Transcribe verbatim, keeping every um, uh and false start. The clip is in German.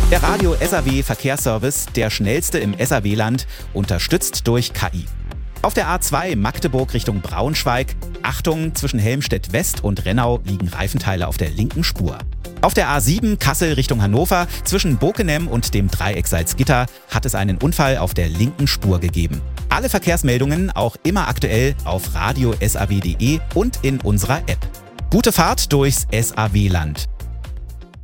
Der Radio S A W Verkehrsservice, der schnellste im S A W-Land, unterstützt durch K I. Auf der A zwei Magdeburg Richtung Braunschweig, Achtung, zwischen Helmstedt West und Rennau liegen Reifenteile auf der linken Spur. Auf der A sieben Kassel Richtung Hannover, zwischen Bokenem und dem Dreieck Salzgitter, hat es einen Unfall auf der linken Spur gegeben. Alle Verkehrsmeldungen auch immer aktuell auf radio punkt s a w punkt d e und in unserer App. Gute Fahrt durchs S A W-Land.